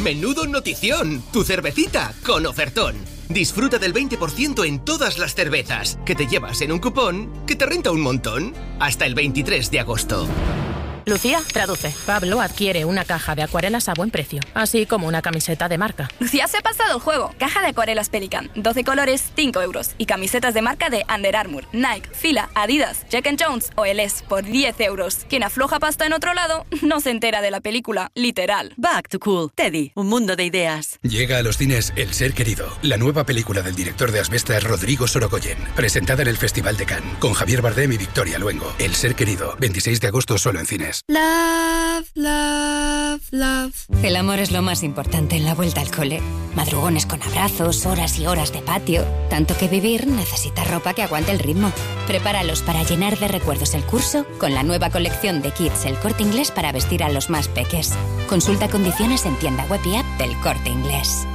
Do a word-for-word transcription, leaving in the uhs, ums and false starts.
¡Menudo notición! Tu cervecita con ofertón. Disfruta del veinte por ciento en todas las cervezas, que te llevas en un cupón que te renta un montón. Hasta el veintitrés de agosto. Lucía, traduce. Pablo adquiere una caja de acuarelas a buen precio, así como una camiseta de marca. Lucía se ha pasado el juego. Caja de acuarelas Pelican, doce colores, cinco euros. Y camisetas de marca de Under Armour, Nike, Fila, Adidas, Jack and Jones o El Es por diez euros. Quien afloja pasta en otro lado no se entera de la película, literal. Back to Cool. Teddy, un mundo de ideas. Llega a los cines El Ser Querido, la nueva película del director de Asbestas, Rodrigo Sorogoyen, presentada en el Festival de Cannes, con Javier Bardem y Victoria Luengo. El Ser Querido, veintiséis de agosto solo en cines. Love, love, love. El amor es lo más importante en la vuelta al cole. Madrugones con abrazos, horas y horas de patio. Tanto que vivir necesita ropa que aguante el ritmo. Prepáralos para llenar de recuerdos el curso con la nueva colección de Kids El Corte Inglés para vestir a los más peques. Consulta condiciones en tienda web y app del Corte Inglés.